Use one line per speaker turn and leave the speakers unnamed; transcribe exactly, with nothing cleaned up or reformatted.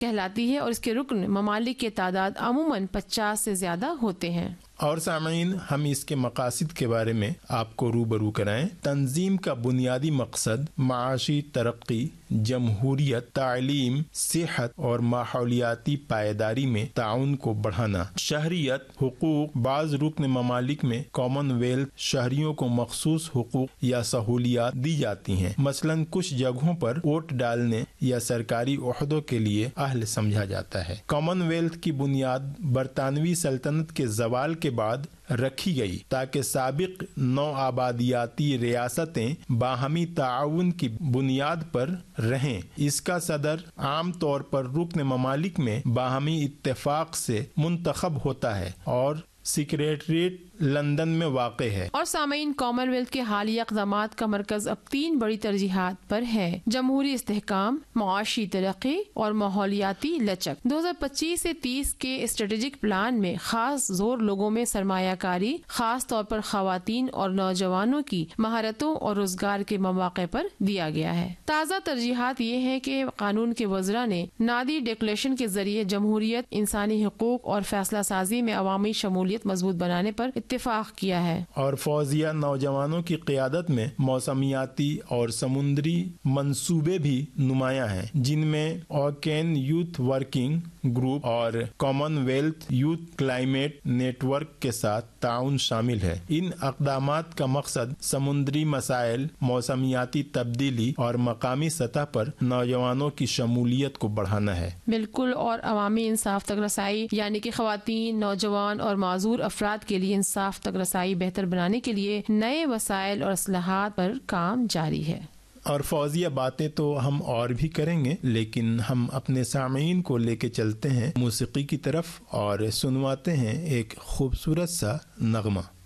کہلاتی ہے اور اس کے رکن ممالک کی تعداد عموماً پچاس سے زیادہ ہوتے ہیں۔
اور سامعین، ہم اس کے مقاصد کے بارے میں آپ کو روبرو کرائیں۔ تنظیم کا بنیادی مقصد معاشی ترقی، جمہوریت، تعلیم، صحت اور ماحولیاتی پائیداری میں تعاون کو بڑھانا۔ شہریت حقوق: بعض رکن ممالک میں کامن ویلتھ شہریوں کو مخصوص حقوق یا سہولیات دی جاتی ہیں، مثلا کچھ جگہوں پر ووٹ ڈالنے یا سرکاری عہدوں کے لیے اہل سمجھا جاتا ہے۔ کامن ویلتھ کی بنیاد برطانوی سلطنت کے زوال کے بعد رکھی گئی تاکہ سابق نو آبادیاتی ریاستیں باہمی تعاون کی بنیاد پر رہیں۔ اس کا صدر عام طور پر رکن ممالک میں باہمی اتفاق سے منتخب ہوتا ہے اور سیکریٹریٹ لندن میں واقع ہے۔
اور سامعین، کامن ویلتھ کے حالیہ اقدامات کا مرکز اب تین بڑی ترجیحات پر ہے: جمہوری استحکام، معاشی ترقی اور ماحولیاتی لچک۔ دو ہزار پچیس سے تیس کے اسٹریٹجک پلان میں خاص زور لوگوں میں سرمایہ کاری، خاص طور پر خواتین اور نوجوانوں کی مہارتوں اور روزگار کے مواقع پر دیا گیا ہے۔ تازہ ترجیحات یہ ہیں کہ قانون کے وزراء نے نادی ڈکلیریشن کے ذریعے جمہوریت، انسانی حقوق اور فیصلہ سازی میں عوامی شمولیت مضبوط بنانے پر اتفاق کیا ہے۔ اور
فوزیہ نوجوانوں کی قیادت میں موسمیاتی اور سمندری منصوبے بھی نمایاں ہیں، جن میں اوکین یوتھ ورکنگ گروپ اور common wealth youth climate net work کے ساتھ تعاون شامل ہے۔ ان اقدامات کا مقصد سمندری مسائل، موسمیاتی تبدیلی اور مقامی سطح پر نوجوانوں کی شمولیت کو بڑھانا ہے۔
بالکل، اور عوامی انصاف تک رسائی، یعنی کہ خواتین، نوجوان اور معذور افراد کے لیے انصاف تک رسائی بہتر بنانے کے لیے نئے وسائل اور اصلاحات پر کام جاری ہے۔
اور فوزیہ باتیں تو ہم اور بھی کریں گے، لیکن ہم اپنے سامعین کو لے کے چلتے ہیں موسیقی کی طرف اور سنواتے ہیں ایک خوبصورت سا نغمہ۔